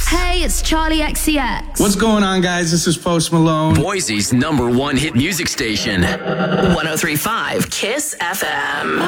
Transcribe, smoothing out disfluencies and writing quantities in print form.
Hey, it's Charlie XCX. What's going on, guys? This is Post Malone. Boise's #1 hit music station. 103.5 KISS FM.